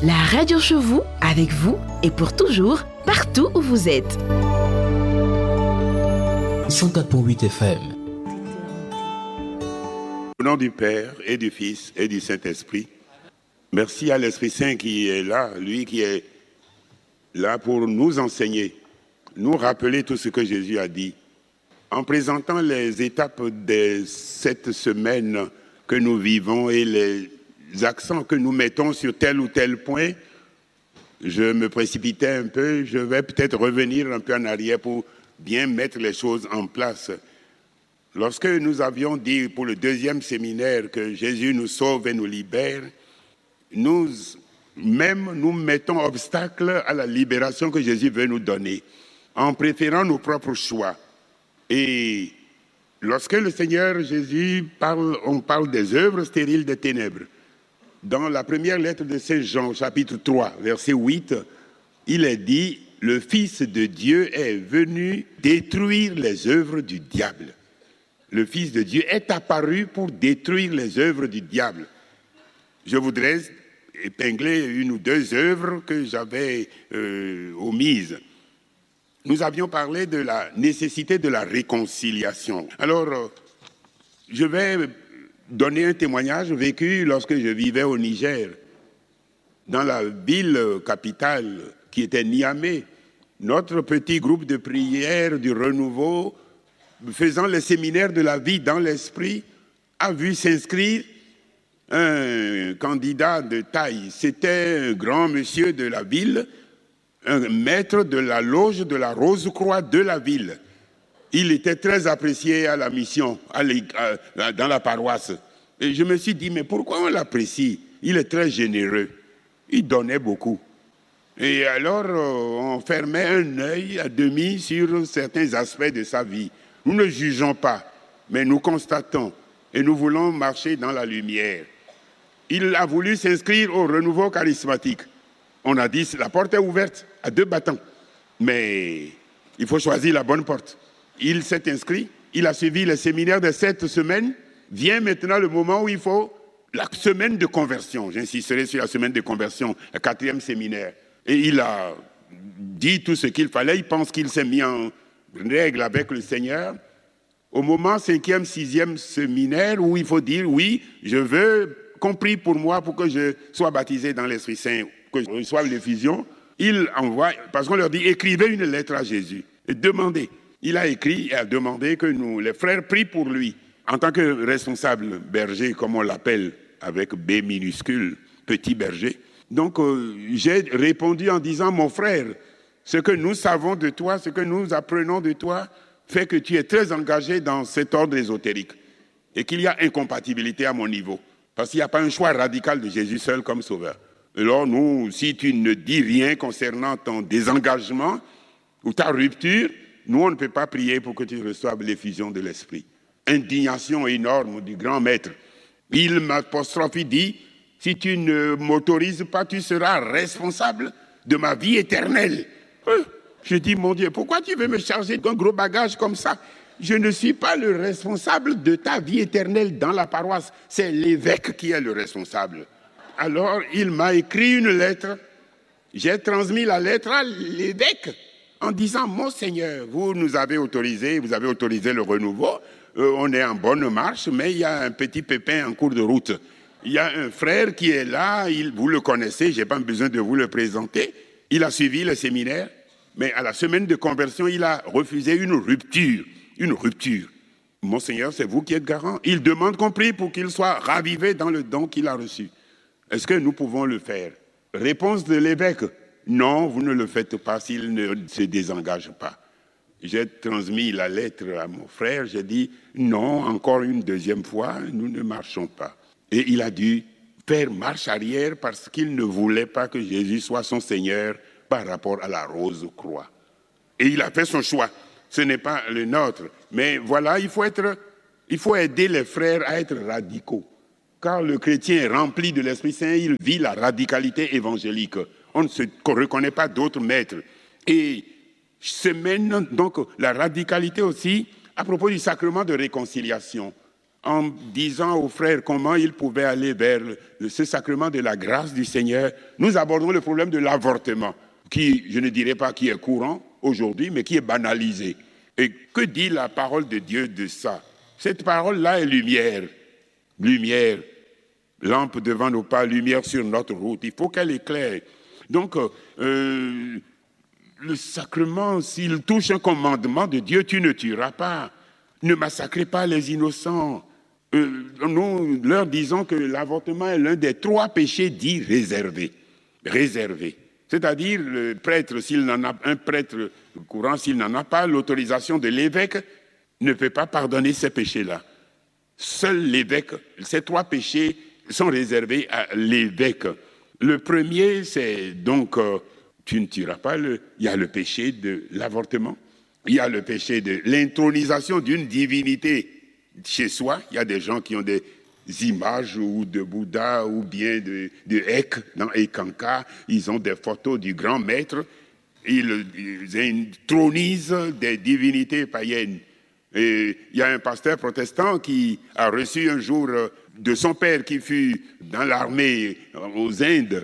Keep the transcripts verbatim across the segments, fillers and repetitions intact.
La radio chez vous, avec vous et pour toujours, partout où vous êtes. cent quatre virgule huit F M. Au nom du Père et du Fils et du Saint-Esprit, merci à l'Esprit Saint qui est là, lui qui est là pour nous enseigner, nous rappeler tout ce que Jésus a dit. En présentant les étapes de cette semaine que nous vivons et les accents que nous mettons sur tel ou tel point, je me précipitais un peu, je vais peut-être revenir un peu en arrière pour bien mettre les choses en place. Lorsque nous avions dit pour le deuxième séminaire que Jésus nous sauve et nous libère, nous même nous mettons obstacle à la libération que Jésus veut nous donner en préférant nos propres choix. Et lorsque le Seigneur Jésus parle, on parle des œuvres stériles des ténèbres. Dans la première lettre de Saint Jean, chapitre trois, verset huit, il est dit « Le Fils de Dieu est venu détruire les œuvres du diable. » Le Fils de Dieu est apparu pour détruire les œuvres du diable. Je voudrais épingler une ou deux œuvres que j'avais euh, omises. Nous avions parlé de la nécessité de la réconciliation. Alors, euh, je vais donner un témoignage vécu lorsque je vivais au Niger, dans la ville capitale qui était Niamey. Notre petit groupe de prière du renouveau, faisant le séminaire de la vie dans l'esprit, a vu s'inscrire un candidat de taille. C'était un grand monsieur de la ville, un maître de la loge de la Rose-Croix de la ville. Il était très apprécié à la mission, à à, dans la paroisse. Et je me suis dit, mais pourquoi on l'apprécie? Il est très généreux. Il donnait beaucoup. Et alors, on fermait un œil à demi sur certains aspects de sa vie. Nous ne jugeons pas, mais nous constatons et nous voulons marcher dans la lumière. Il a voulu s'inscrire au renouveau charismatique. On a dit, la porte est ouverte à deux battants, mais il faut choisir la bonne porte. Il s'est inscrit, il a suivi le séminaire de sept semaines. Vient maintenant le moment où il faut la semaine de conversion. J'insisterai sur la semaine de conversion, le quatrième séminaire. Et il a dit tout ce qu'il fallait. Il pense qu'il s'est mis en règle avec le Seigneur. Au moment cinquième, sixième séminaire où il faut dire, oui, je veux qu'on prie pour moi pour que je sois baptisé dans l'Esprit Saint, que je reçoive l'effusion. Il envoie, parce qu'on leur dit, écrivez une lettre à Jésus et demandez. Il a écrit et a demandé que nous, les frères, prient pour lui. En tant que responsable berger, comme on l'appelle, avec B minuscule, petit berger. Donc, euh, j'ai répondu en disant, mon frère, ce que nous savons de toi, ce que nous apprenons de toi, fait que tu es très engagé dans cet ordre ésotérique et qu'il y a incompatibilité à mon niveau. Parce qu'il n'y a pas un choix radical de Jésus seul comme sauveur. Alors, nous, si tu ne dis rien concernant ton désengagement ou ta rupture, nous, on ne peut pas prier pour que tu reçoives l'effusion de l'Esprit. Indignation énorme du grand maître. Il m'apostrophe, il dit, si tu ne m'autorises pas, tu seras responsable de ma vie éternelle. Euh, je dis, mon Dieu, pourquoi tu veux me charger d'un gros bagage comme ça? Je ne suis pas le responsable de ta vie éternelle dans la paroisse. C'est l'évêque qui est le responsable. Alors, il m'a écrit une lettre. J'ai transmis la lettre à l'évêque en disant, mon Seigneur, vous nous avez autorisé, vous avez autorisé le renouveau. Euh, on est en bonne marche, mais il y a un petit pépin en cours de route. Il y a un frère qui est là, il, vous le connaissez, je n'ai pas besoin de vous le présenter. Il a suivi le séminaire, mais à la semaine de conversion, il a refusé une rupture. Une rupture. Monseigneur, c'est vous qui êtes garant. Il demande qu'on prie pour qu'il soit ravivé dans le don qu'il a reçu. Est-ce que nous pouvons le faire? Réponse de l'évêque. Non, vous ne le faites pas s'il ne se désengage pas. J'ai transmis la lettre à mon frère, j'ai dit non, encore une deuxième fois, nous ne marchons pas. Et il a dû faire marche arrière parce qu'il ne voulait pas que Jésus soit son Seigneur par rapport à la rose croix. Et il a fait son choix. Ce n'est pas le nôtre. Mais voilà, il faut être, il faut aider les frères à être radicaux. Car le chrétien est rempli de l'Esprit Saint, il vit la radicalité évangélique. On ne se reconnaît pas d'autres maîtres. Et c'est maintenant donc la radicalité aussi à propos du sacrement de réconciliation. en disant aux frères comment ils pouvaient aller vers le, ce sacrement de la grâce du Seigneur, nous abordons le problème de l'avortement, qui, je ne dirais pas qui est courant aujourd'hui, mais qui est banalisé. Et que dit la parole de Dieu de ça? Cette parole-là est lumière. Lumière. Lampe devant nos pas, lumière sur notre route. Il faut qu'elle éclaire. Donc, euh, le sacrement, s'il touche un commandement de Dieu, tu ne tueras pas. Ne massacrez pas les innocents. Euh, nous leur disons que l'avortement est l'un des trois péchés dits réservés. Réservés. C'est-à-dire, le prêtre, s'il n'en a un prêtre courant, s'il n'en a pas l'autorisation de l'évêque, ne peut pas pardonner ces péchés-là. Seul l'évêque, ces trois péchés sont réservés à l'évêque. Le premier, c'est donc, euh, tu ne tueras pas, le, il y a le péché de l'avortement, il y a le péché de l'intronisation d'une divinité chez soi. Il y a des gens qui ont des images ou de Bouddha ou bien de, de Ek dans Ekanka, ils ont des photos du grand maître, ils, ils intronisent des divinités païennes. Et il y a un pasteur protestant qui a reçu un jour de son père qui fut dans l'armée aux Indes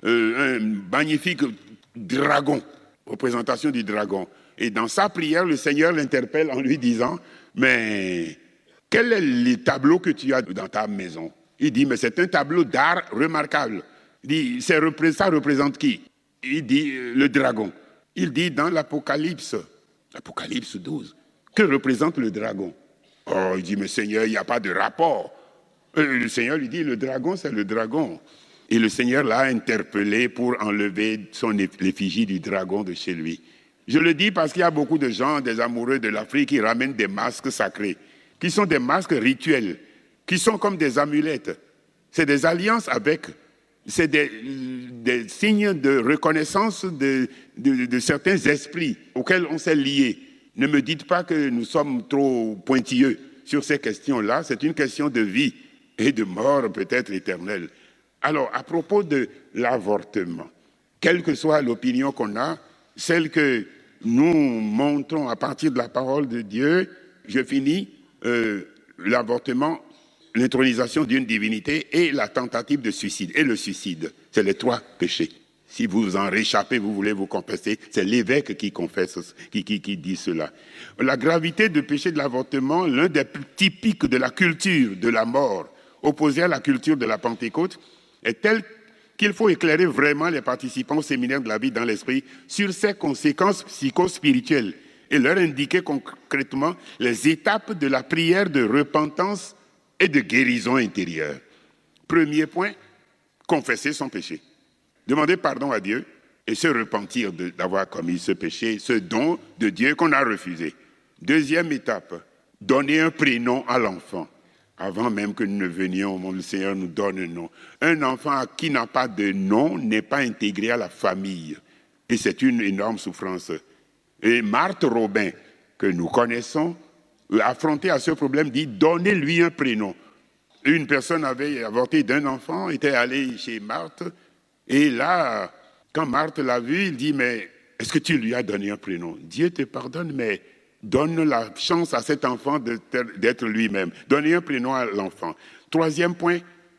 un magnifique dragon, représentation du dragon. Et dans sa prière, le Seigneur l'interpelle en lui disant « Mais quel est le tableau que tu as dans ta maison ?» Il dit « Mais c'est un tableau d'art remarquable. » Il dit « Ça représente qui ?» Il dit « Le dragon. » Il dit dans l'Apocalypse, l'Apocalypse douze, que représente le dragon? Oh, il dit, mais Seigneur, il n'y a pas de rapport. Euh, le Seigneur lui dit, le dragon, c'est le dragon. Et le Seigneur l'a interpellé pour enlever son effigie du dragon de chez lui. Je le dis parce qu'il y a beaucoup de gens, des amoureux de l'Afrique, qui ramènent des masques sacrés, qui sont des masques rituels, qui sont comme des amulettes. C'est des alliances avec, c'est des, des signes de reconnaissance de, de, de certains esprits auxquels on s'est lié. Ne me dites pas que nous sommes trop pointilleux sur ces questions-là. C'est une question de vie et de mort peut-être éternelle. Alors, à propos de l'avortement, quelle que soit l'opinion qu'on a, celle que nous montrons à partir de la parole de Dieu, je finis, euh, l'avortement, l'intronisation d'une divinité et la tentative de suicide. Et le suicide, c'est les trois péchés. Si vous en réchappez, vous voulez vous confesser, c'est l'évêque qui confesse, qui, qui, qui dit cela. La gravité du péché de l'avortement, l'un des plus typiques de la culture de la mort, opposée à la culture de la Pentecôte, est telle qu'il faut éclairer vraiment les participants au séminaire de la vie dans l'esprit sur ses conséquences psychospirituelles et leur indiquer concrètement les étapes de la prière de repentance et de guérison intérieure. Premier point, confesser son péché. Demander pardon à Dieu et se repentir de, d'avoir commis ce péché, ce don de Dieu qu'on a refusé. Deuxième étape, donner un prénom à l'enfant. Avant même que nous ne venions au monde, le Seigneur nous donne un nom. Un enfant qui n'a pas de nom n'est pas intégré à la famille. Et c'est une énorme souffrance. Et Marthe Robin, que nous connaissons, affronté à ce problème, dit « Donnez-lui un prénom ». Une personne avait avorté d'un enfant, était allée chez Marthe, et là, quand Marthe l'a vu, il dit, mais est-ce que tu lui as donné un prénom? Dieu te pardonne, mais donne la chance à cet enfant de d'être lui-même. Donnez un prénom à l'enfant. Troisième point,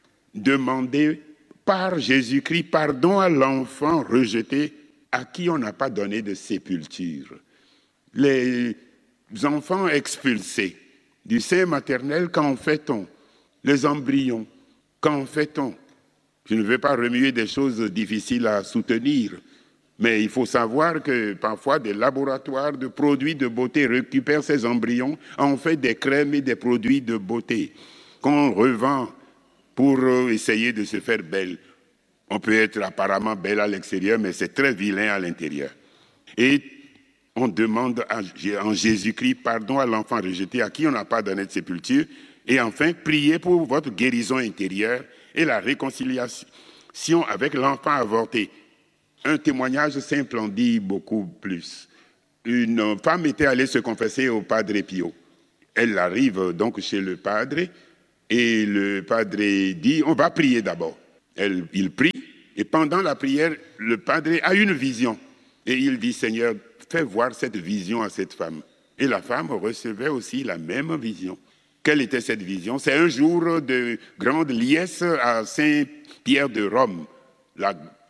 demander par Jésus-Christ pardon à l'enfant rejeté à qui on n'a pas donné de sépulture. Les enfants expulsés du sein maternel, qu'en fait-on? Les embryons, qu'en fait-on? Je ne veux pas remuer des choses difficiles à soutenir, mais il faut savoir que parfois des laboratoires de produits de beauté récupèrent ces embryons, en fait des crèmes et des produits de beauté qu'on revend pour essayer de se faire belle. On peut être apparemment belle à l'extérieur, mais c'est très vilain à l'intérieur. Et on demande en Jésus-Christ pardon à l'enfant rejeté à qui on n'a pas donné de sépulture, et enfin prier pour votre guérison intérieure et la réconciliation avec l'enfant avorté. Un témoignage simple en dit beaucoup plus. Une femme était allée se confesser au Padre Pio. Elle arrive donc chez le Padre et le Padre dit « on va prier d'abord ». Elle, il prie et pendant la prière, le Padre a une vision. Et il dit « Seigneur, fais voir cette vision à cette femme ». Et la femme recevait aussi la même vision. Quelle était cette vision? C'est un jour de grande liesse à Saint-Pierre de Rome, la